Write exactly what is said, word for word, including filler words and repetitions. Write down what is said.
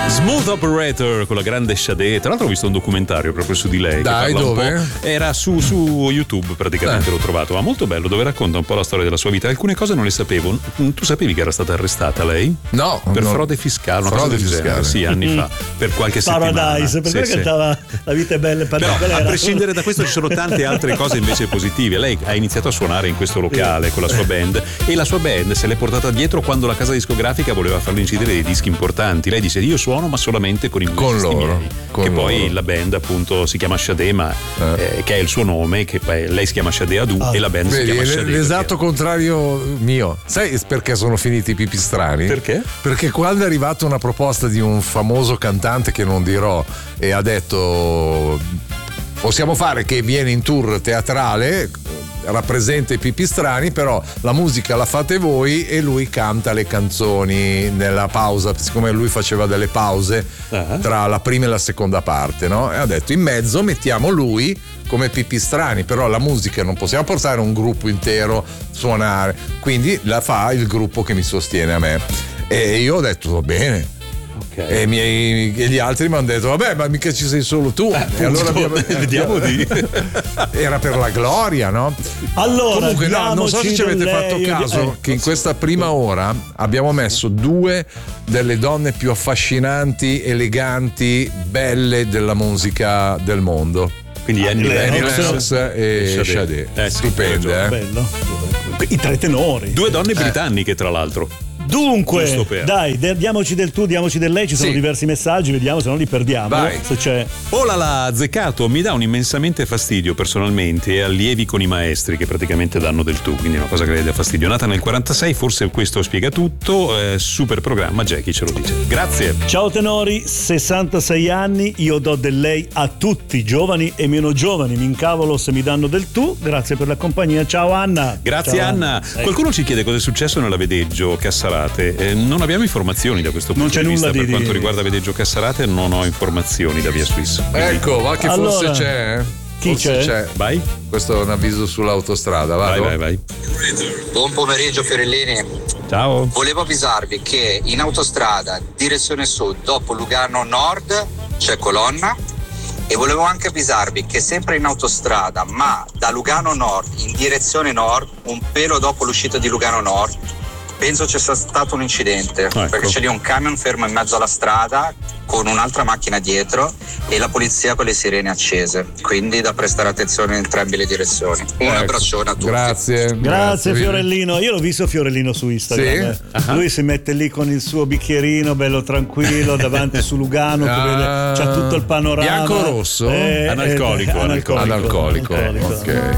Smooth Operator con la grande Sade. Tra l'altro ho visto un documentario proprio su di lei. Dai, dove? Era su, su YouTube praticamente, eh. l'ho trovato, ma molto bello, dove racconta un po' la storia della sua vita. Alcune cose non le sapevo. Tu sapevi che era stata arrestata lei? No. Per no. frode fiscale, una frode cosa del fiscale. genere, sì, anni fa, per qualche Paradise, settimana. perché sì, cantava sì. La vita è bella e Però, a prescindere da questo ci sono tante altre cose invece positive. Lei ha iniziato a suonare in questo locale con la sua band e la sua band se l'è portata dietro quando la casa discografica voleva farle incidere dei dischi importanti. Lei dice: io suono ma solamente con i con loro, miei. con che loro. Poi la band appunto si chiama Sade, ma eh. Eh, che è il suo nome, che poi lei si chiama Sade Adu ah. e la band Vedi, si chiama Sade. L'esatto perché... contrario mio. Sai perché sono finiti i pipistrani? Perché? Perché quando è arrivata una proposta di un famoso cantante che non dirò e ha detto possiamo fare che viene in tour teatrale, rappresenta i pipistrani, però la musica la fate voi e lui canta le canzoni nella pausa, siccome lui faceva delle pause uh-huh. tra la prima e la seconda parte, no? E ha detto in mezzo mettiamo lui come pipistrani, però la musica non possiamo portare un gruppo intero suonare, quindi la fa il gruppo che mi sostiene a me. E io ho detto va bene. Okay. E, miei, e gli altri mi hanno detto vabbè ma mica ci sei solo tu eh, e allora abbiamo, vediamo di era per la gloria, no? Allora comunque no, non so se ci avete fatto lei, caso eh, che in questa prima ora abbiamo messo due delle donne più affascinanti, eleganti, belle della musica del mondo, quindi Annie Lennox e Sade, eh, stupende, eh? Bello. I tre tenori, due donne eh. britanniche tra l'altro. Dunque, dai, diamoci del tu, diamoci del lei, ci sono sì. diversi messaggi, vediamo se non li perdiamo. Vai. Se c'è. Oh là là, azzeccato, mi dà un immensamente fastidio personalmente e allievi con i maestri che praticamente danno del tu, quindi è una cosa che le dà fastidio. Nata nel quarantasei, forse questo spiega tutto, eh, super programma, Jackie ce lo dice. Grazie. Ciao tenori, sessantasei anni, io do del lei a tutti, giovani e meno giovani, mi incavolo se mi danno del tu, grazie per la compagnia, ciao Anna. Grazie ciao, Anna. Anna. Qualcuno ci chiede cosa è successo nella Vedeggio Cassarate. Eh, non abbiamo informazioni da questo punto non c'è di vista nulla per di, quanto di... riguarda Vedeggio Cassarate, non ho informazioni da Via Swiss. Quindi... Ecco, va che allora, forse c'è. Eh? Chi forse c'è? c'è? Vai. Questo è un avviso sull'autostrada, vado? Vai, vai, vai. Buon pomeriggio Fiorellini. Ciao. Volevo avvisarvi che in autostrada direzione sud dopo Lugano Nord c'è colonna e volevo anche avvisarvi che sempre in autostrada ma da Lugano Nord in direzione nord, un pelo dopo l'uscita di Lugano Nord, penso ci sia stato un incidente, ecco. perché c'è lì un camion fermo in mezzo alla strada con un'altra macchina dietro e la polizia con le sirene accese, quindi da prestare attenzione in entrambe le direzioni. Un ecco. abbraccione a tutti. Grazie. Grazie, grazie Fiorellino, io l'ho visto Fiorellino su Instagram. Sì? Eh. Uh-huh. Lui si mette lì con il suo bicchierino bello tranquillo davanti su Lugano, che vede, c'ha tutto il panorama. Bianco rosso? Eh, analcolico, eh, analcolico, analcolico. analcolico. Ok.